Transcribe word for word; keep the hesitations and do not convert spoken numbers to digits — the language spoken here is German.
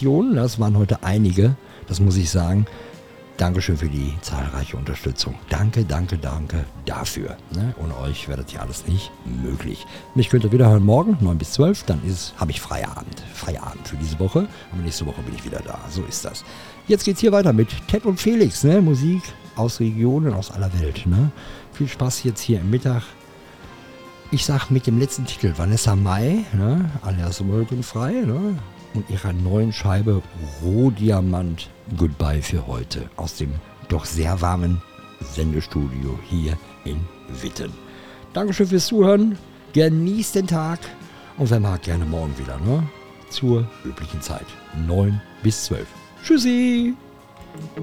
Donationen. Das waren heute einige, das muss ich sagen. Dankeschön für die zahlreiche Unterstützung. Danke, danke, danke dafür. Ne? Ohne euch wäre das ja alles nicht möglich. Mich könnt ihr wieder hören morgen, neun bis zwölf. Dann habe ich Feierabend. Feierabend für diese Woche. Aber nächste Woche bin ich wieder da. So ist das. Jetzt geht's hier weiter mit Ted und Felix. Ne? Musik aus Regionen, aus aller Welt. Ne? Viel Spaß jetzt hier im Mittag. Ich sag mit dem letzten Titel Vanessa Mai, ne? alias Wolkenfrei, ne? und ihrer neuen Scheibe Rohdiamant Goodbye für heute aus dem doch sehr warmen Sendestudio hier in Witten. Dankeschön fürs Zuhören, genießt den Tag und wer mag, gerne morgen wieder, ne? zur üblichen Zeit, neun bis zwölf. Tschüssi!